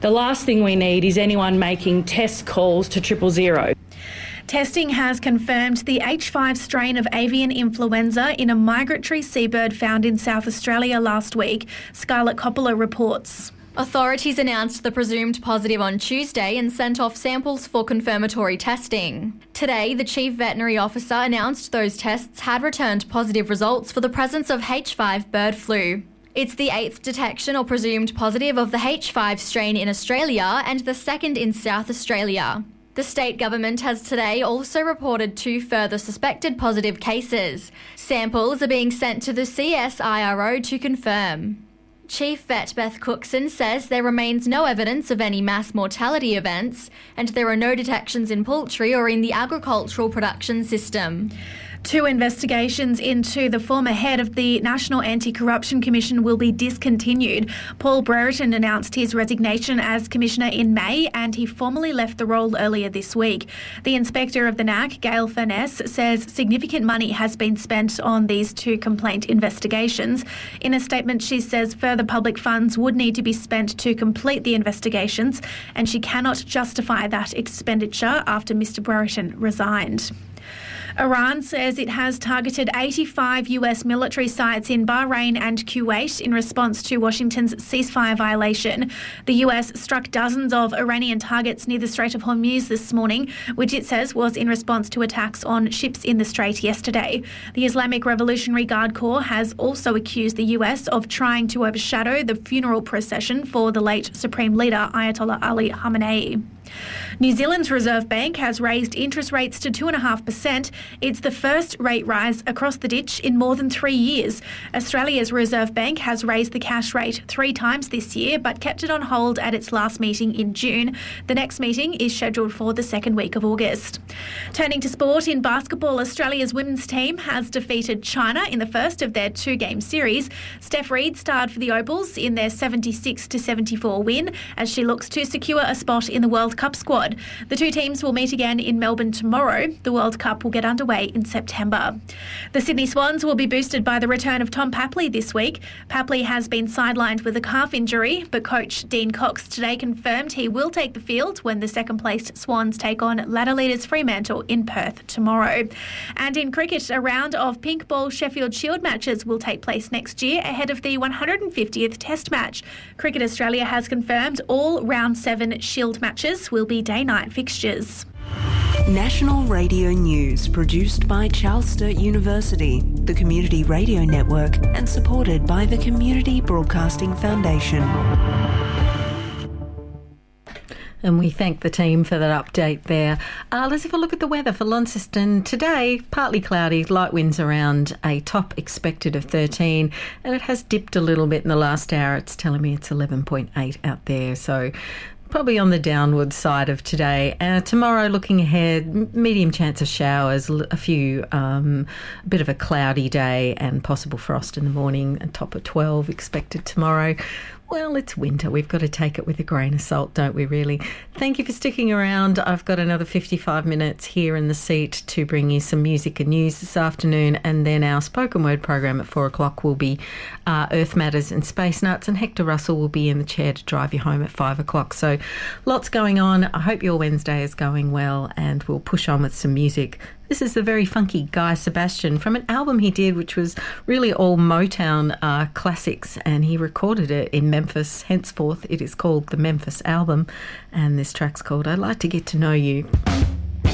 The last thing we need is anyone making test calls to 000. Testing has confirmed the H5 strain of avian influenza in a migratory seabird found in South Australia last week. Scarlett Coppola reports. Authorities announced the presumed positive on Tuesday and sent off samples for confirmatory testing. Today, the Chief Veterinary Officer announced those tests had returned positive results for the presence of H5 bird flu. It's the 8th detection or presumed positive of the H5 strain in Australia and the second in South Australia. The state government has today also reported 2 further suspected positive cases. Samples are being sent to the CSIRO to confirm. Chief Vet Beth Cookson says there remains no evidence of any mass mortality events and there are no detections in poultry or in the agricultural production system. 2 investigations into the former head of the National Anti-Corruption Commission will be discontinued. Paul Brereton announced his resignation as Commissioner in May and he formally left the role earlier this week. The Inspector of the NAC, Gail Furness, says significant money has been spent on these 2 complaint investigations. In a statement, she says further public funds would need to be spent to complete the investigations and she cannot justify that expenditure after Mr Brereton resigned. Iran says it has targeted 85 US military sites in Bahrain and Kuwait in response to Washington's ceasefire violation. The US struck dozens of Iranian targets near the Strait of Hormuz this morning, which it says was in response to attacks on ships in the strait yesterday. The Islamic Revolutionary Guard Corps has also accused the US of trying to overshadow the funeral procession for the late Supreme Leader Ayatollah Ali Khamenei. New Zealand's Reserve Bank has raised interest rates to 2.5%. It's the first rate rise across the ditch in more than 3 years. Australia's Reserve Bank has raised the cash rate 3 times this year, but kept it on hold at its last meeting in June. The next meeting is scheduled for the second week of August. Turning to sport, in basketball, Australia's women's team has defeated China in the first of their 2-game series. Steph Reid starred for the Opals in their 76-74 win as she looks to secure a spot in the World Cup squad. The 2 teams will meet again in Melbourne tomorrow. The World Cup will get underway in September. The Sydney Swans will be boosted by the return of Tom Papley this week. Papley has been sidelined with a calf injury, but coach Dean Cox today confirmed he will take the field when the second-placed Swans take on ladder leaders Fremantle in Perth tomorrow. And in cricket, a round of pink ball Sheffield Shield matches will take place next year ahead of the 150th Test match. Cricket Australia has confirmed all round 7 Shield matches will be day-night fixtures. National Radio News, produced by Charles Sturt University, the Community Radio Network, and supported by the Community Broadcasting Foundation. And we thank the team for that update there. Let's have a look at the weather for Launceston today. Partly cloudy, light winds around, a top expected of 13, and it has dipped a little bit in the last hour. It's telling me it's 11.8 out there, so probably on the downward side of today. Tomorrow, looking ahead, medium chance of showers, a bit of a cloudy day and possible frost in the morning, a top of 12 expected tomorrow. Well, it's winter. We've got to take it with a grain of salt, don't we, really? Thank you for sticking around. I've got another 55 minutes here in the seat to bring you some music and news this afternoon, and then our spoken word program at 4 o'clock will be Earth Matters and Space Nuts, and Hector Russell will be in the chair to drive you home at 5 o'clock. So lots going on. I hope your Wednesday is going well, and we'll push on with some music. This is the very funky Guy Sebastian from an album he did, which was really all Motown classics, and he recorded it in Memphis. Henceforth, it is called the Memphis Album, and this track's called I'd Like to Get to Know You.